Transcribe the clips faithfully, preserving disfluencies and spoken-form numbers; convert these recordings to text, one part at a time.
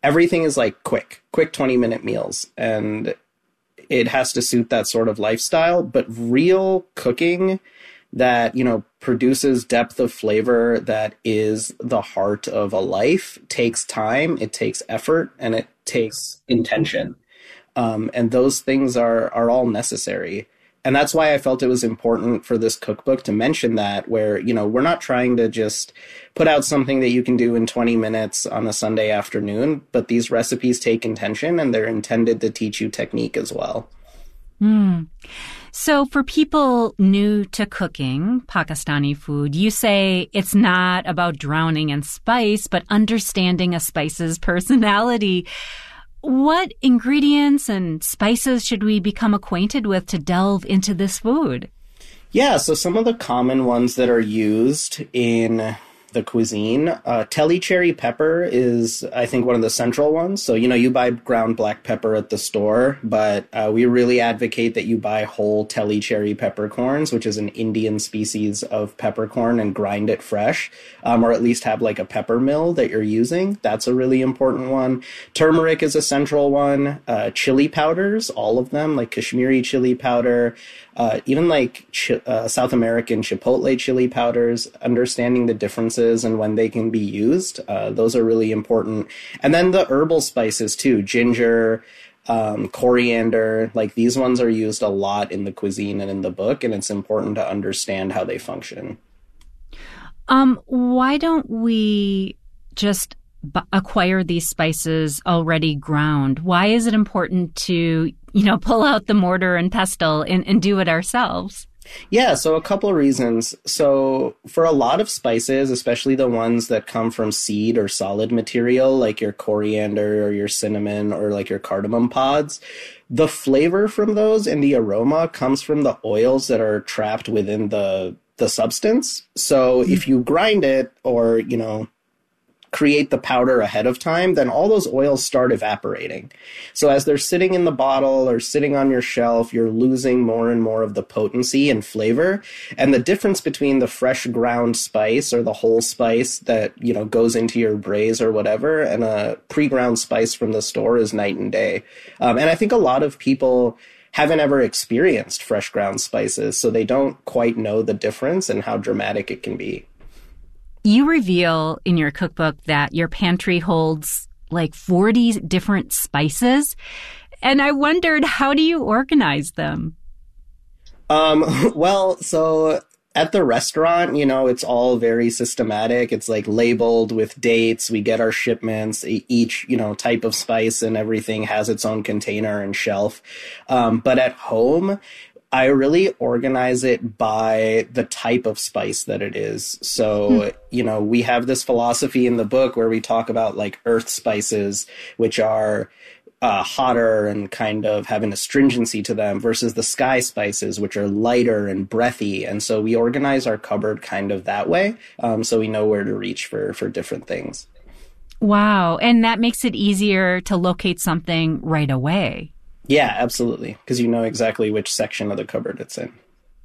everything is like quick, quick twenty minute meals. And it has to suit that sort of lifestyle. But real cooking that, you know, produces depth of flavor that is the heart of a life takes time, it takes effort, and it takes intention. Um, and those things are are all necessary. And that's why I felt it was important for this cookbook to mention that, where, you know, we're not trying to just put out something that you can do in twenty minutes on a Sunday afternoon, but these recipes take intention and they're intended to teach you technique as well. Mm. So for people new to cooking Pakistani food, you say it's not about drowning in spice, but understanding a spice's personality. What ingredients and spices should we become acquainted with to delve into this food? Yeah, so some of the common ones that are used in the cuisine, uh, Teli cherry pepper is, I think, one of the central ones. So, you know, you buy ground black pepper at the store, but uh, we really advocate that you buy whole Teli cherry peppercorns, which is an Indian species of peppercorn, and grind it fresh, um, or at least have like a pepper mill that you're using. That's a really important one. Turmeric is a central one. Uh, chili powders, all of them, like Kashmiri chili powder, Uh, even like chi- uh, South American chipotle chili powders, understanding the differences and when they can be used. Uh, those are really important. And then the herbal spices too, ginger, um, coriander, like these ones are used a lot in the cuisine and in the book, and it's important to understand how they function. Um, why don't we just b- acquire these spices already ground? Why is it important to, you know, pull out the mortar and pestle and, and do it ourselves? Yeah, so a couple of reasons. So for a lot of spices, especially the ones that come from seed or solid material, like your coriander or your cinnamon or like your cardamom pods, the flavor from those and the aroma comes from the oils that are trapped within the the substance. So mm-hmm. if you grind it or, you know, create the powder ahead of time, then all those oils start evaporating. So as they're sitting in the bottle or sitting on your shelf, you're losing more and more of the potency and flavor. And the difference between the fresh ground spice or the whole spice that, you know, goes into your braise or whatever, and a pre-ground spice from the store is night and day. Um, and I think a lot of people haven't ever experienced fresh ground spices, so they don't quite know the difference and how dramatic it can be. You reveal in your cookbook that your pantry holds like forty different spices. And I wondered, how do you organize them? Um, well, so at the restaurant, you know, it's all very systematic. It's like labeled with dates. We get our shipments. Each, you know, type of spice and everything has its own container and shelf. Um, but at home, I really organize it by the type of spice that it is. So, hmm. you know, we have this philosophy in the book where we talk about like earth spices, which are uh, hotter and kind of have an astringency to them, versus the sky spices, which are lighter and breathy. And so we organize our cupboard kind of that way. Um, so we know where to reach for, for different things. Wow. And that makes it easier to locate something right away. Yeah, absolutely. Because you know exactly which section of the cupboard it's in.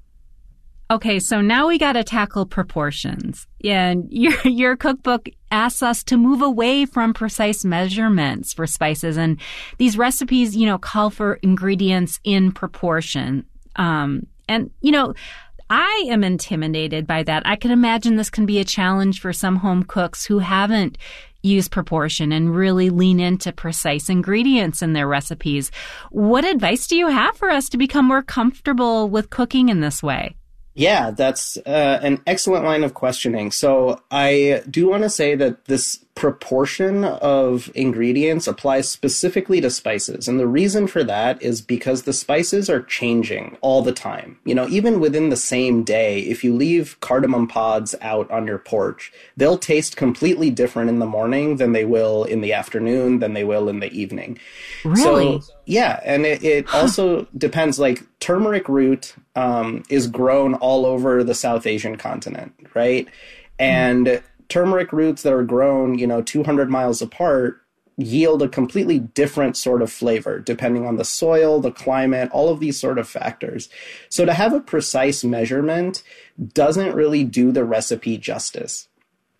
Okay, so now we got to tackle proportions. And your your cookbook asks us to move away from precise measurements for spices. And these recipes, you know, call for ingredients in proportion. Um, and, you know, I am intimidated by that. I can imagine this can be a challenge for some home cooks who haven't use proportion and really lean into precise ingredients in their recipes. What advice do you have for us to become more comfortable with cooking in this way? Yeah, that's uh, an excellent line of questioning. So I do want to say that this proportion of ingredients applies specifically to spices. And the reason for that is because the spices are changing all the time. You know, even within the same day, if you leave cardamom pods out on your porch, they'll taste completely different in the morning than they will in the afternoon, than they will in the evening. Really? So, yeah. And it, it also depends, like turmeric root um, is grown all over the South Asian continent, right? And mm. turmeric roots that are grown, you know, two hundred miles apart yield a completely different sort of flavor depending on the soil, the climate, all of these sort of factors. So to have a precise measurement doesn't really do the recipe justice.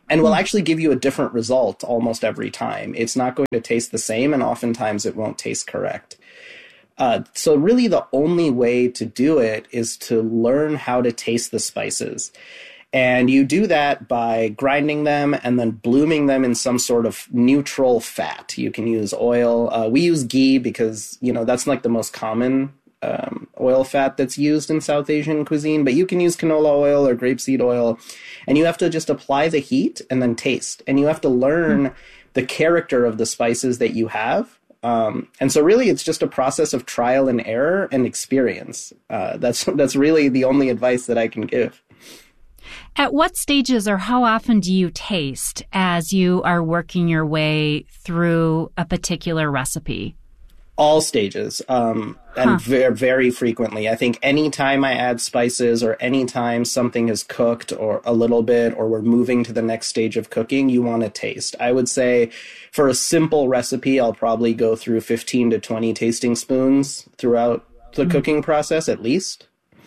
and will actually give you a different result almost every time. It's not going to taste the same, and oftentimes it won't taste correct. Uh, so really the only way to do it is to learn how to taste the spices. And you do that by grinding them and then blooming them in some sort of neutral fat. You can use oil. Uh, we use ghee because, you know, that's like the most common um, oil fat that's used in South Asian cuisine. But you can use canola oil or grapeseed oil. And you have to just apply the heat and then taste. And you have to learn mm. the character of the spices that you have. Um, and so really it's just a process of trial and error and experience. Uh, that's that's really the only advice that I can give. At what stages or how often do you taste as you are working your way through a particular recipe? All stages, um, and huh. very, very frequently. I think anytime I add spices or anytime something is cooked or a little bit or we're moving to the next stage of cooking, you want to taste. I would say for a simple recipe, I'll probably go through fifteen to twenty tasting spoons throughout the mm. cooking process at least.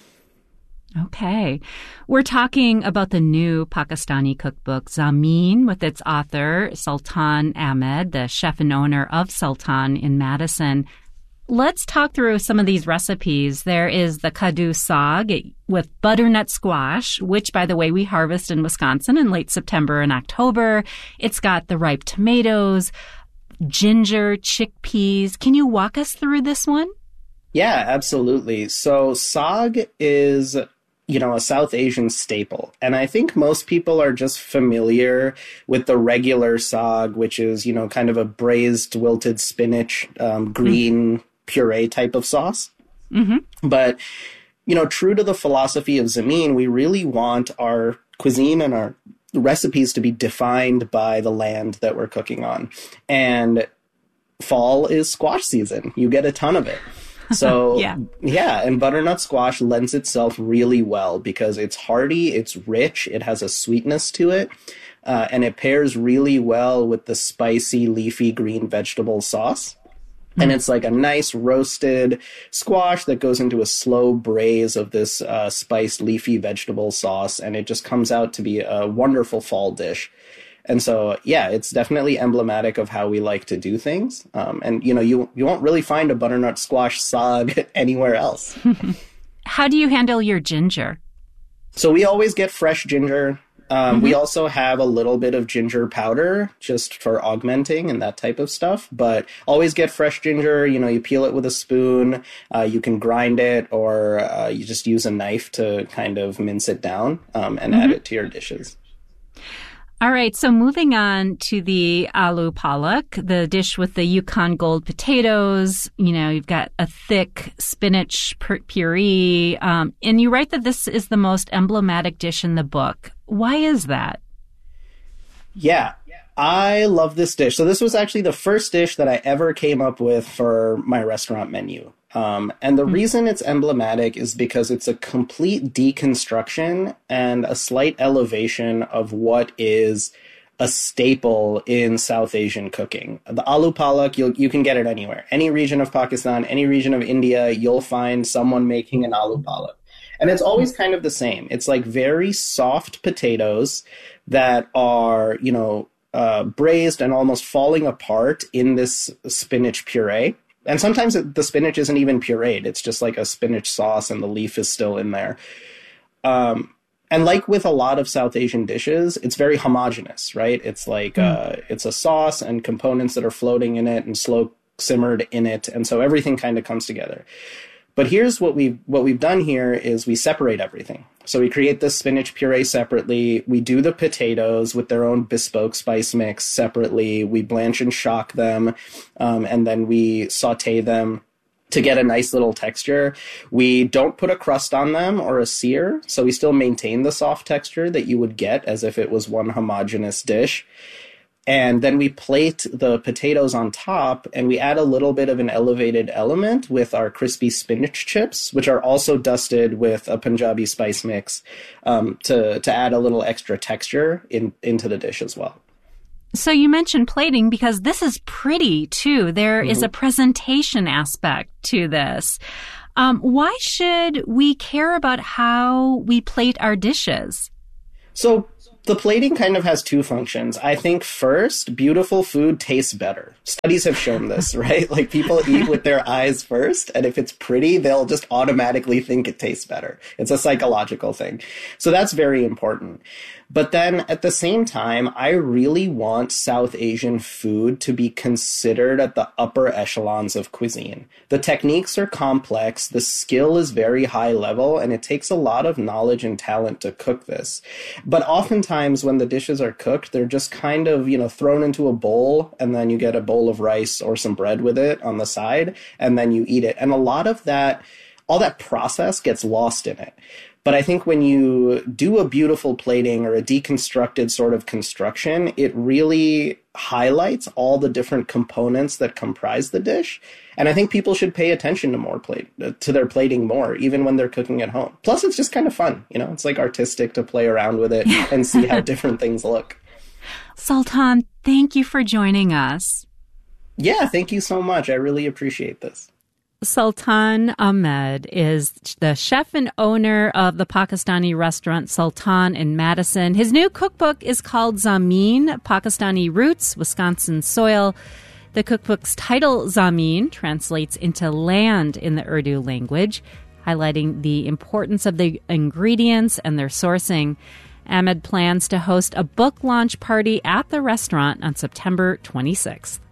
Okay. We're talking about the new Pakistani cookbook, Zameen, with its author, Sultan Ahmed, the chef and owner of Sultan in Madison. Let's talk through some of these recipes. There is the Kaddu Saag with butternut squash, which, by the way, we harvest in Wisconsin in late September and October. It's got the ripe tomatoes, ginger, chickpeas. Can you walk us through this one? Yeah, absolutely. So saag is, you know, a South Asian staple. And I think most people are just familiar with the regular saag, which is, you know, kind of a braised wilted spinach, um, green mm. puree type of sauce. Mm-hmm. But, you know, true to the philosophy of Zameen, we really want our cuisine and our recipes to be defined by the land that we're cooking on. And fall is squash season. You get a ton of it. So, yeah. yeah, and butternut squash lends itself really well because it's hearty, it's rich, it has a sweetness to it, uh, and it pairs really well with the spicy, leafy green vegetable sauce. Mm. And it's like a nice roasted squash that goes into a slow braise of this uh, spiced, leafy vegetable sauce, and it just comes out to be a wonderful fall dish. And so, yeah, it's definitely emblematic of how we like to do things. Um, and, you know, you you won't really find a butternut squash saag anywhere else. How do you handle your ginger? So we always get fresh ginger. Um, mm-hmm. We also have a little bit of ginger powder just for augmenting and that type of stuff. But always get fresh ginger. You know, you peel it with a spoon. Uh, you can grind it or uh, you just use a knife to kind of mince it down um, and mm-hmm. add it to your dishes. All right, so moving on to the aloo palak, the dish with the Yukon Gold potatoes. You know, you've got a thick spinach puree, um, and you write that this is the most emblematic dish in the book. Why is that? Yeah, I love this dish. So this was actually the first dish that I ever came up with for my restaurant menu. Um, and the mm-hmm. reason it's emblematic is because it's a complete deconstruction and a slight elevation of what is a staple in South Asian cooking. The aloo palak, you you can get it anywhere. Any region of Pakistan, any region of India, you'll find someone making an aloo palak. And it's always kind of the same. It's like very soft potatoes that are, you know, uh, braised and almost falling apart in this spinach puree. And sometimes it, the spinach isn't even pureed. It's just like a spinach sauce and the leaf is still in there. Um, and like with a lot of South Asian dishes, it's very homogenous, right? It's like mm. uh, it's a sauce and components that are floating in it and slow simmered in it. And so everything kind of comes together. But here's what we've, what we've done here is we separate everything. So we create the spinach puree separately. We do the potatoes with their own bespoke spice mix separately. We blanch and shock them, um, and then we saute them to get a nice little texture. We don't put a crust on them or a sear, so we still maintain the soft texture that you would get as if it was one homogeneous dish. And then we plate the potatoes on top, and we add a little bit of an elevated element with our crispy spinach chips, which are also dusted with a Punjabi spice mix um, to, to add a little extra texture in, into the dish as well. So you mentioned plating because this is pretty, too. There mm-hmm. is a presentation aspect to this. Um, why should we care about how we plate our dishes? So The plating kind of has two functions. I think first, beautiful food tastes better. Studies have shown this, right? Like people eat with their eyes first, and if it's pretty, they'll just automatically think it tastes better. It's a psychological thing. So that's very important. But then at the same time, I really want South Asian food to be considered at the upper echelons of cuisine. The techniques are complex, the skill is very high level, and it takes a lot of knowledge and talent to cook this. But oftentimes when the dishes are cooked, they're just kind of, you know, thrown into a bowl, and then you get a bowl of rice or some bread with it on the side, and then you eat it. And a lot of that, all that process gets lost in it. But I think when you do a beautiful plating or a deconstructed sort of construction, it really highlights all the different components that comprise the dish. And I think people should pay attention to more plate to their plating more, even when they're cooking at home. Plus, it's just kind of fun. You know, it's like artistic to play around with it and see how different things look. Sultan, thank you for joining us. Yeah, thank you so much. I really appreciate this. Sultan Ahmed is the chef and owner of the Pakistani restaurant Sultan in Madison. His new cookbook is called Zameen, Pakistani Roots, Wisconsin Soil. The cookbook's title, Zameen, translates into land in the Urdu language, highlighting the importance of the ingredients and their sourcing. Ahmed plans to host a book launch party at the restaurant on September twenty-sixth.